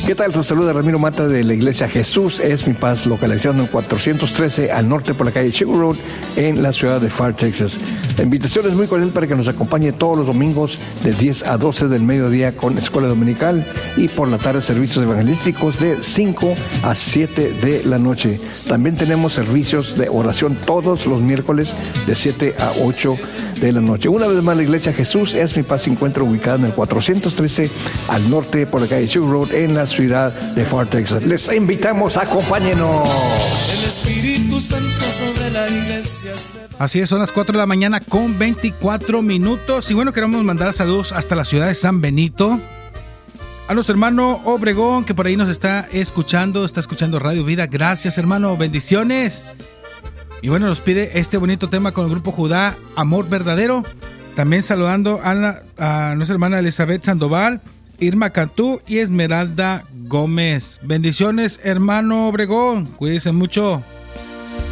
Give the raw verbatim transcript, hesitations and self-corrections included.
¿Qué tal? Te saluda Ramiro Mata de la Iglesia Jesús es mi paz, localizando en cuatrocientos trece al norte por la calle Sugar Road en la ciudad de Pharr, Texas. La invitación es muy cordial para que nos acompañe todos los domingos de diez a doce del mediodía con escuela dominical y por la tarde servicios evangelísticos de cinco a siete de la noche. También tenemos servicios de oración todos los miércoles de siete a ocho de la noche. Una vez más, la Iglesia Jesús es mi paz se encuentra ubicada en el cuatrocientos trece al norte por la calle Sugar Road en la ciudad de Pharr, Texas. Les invitamos, acompáñenos. El Espíritu Santo sobre la iglesia se va. Así es, son las cuatro de la mañana con veinticuatro minutos. Y bueno, queremos mandar saludos hasta la ciudad de San Benito. A nuestro hermano Obregón, que por ahí nos está escuchando, está escuchando Radio Vida. Gracias, hermano, bendiciones. Y bueno, nos pide este bonito tema con el grupo Judá, Amor Verdadero. También saludando a, la, a nuestra hermana Elizabeth Sandoval, Irma Cantú y Esmeralda Gómez. Bendiciones, hermano Obregón. Cuídense mucho.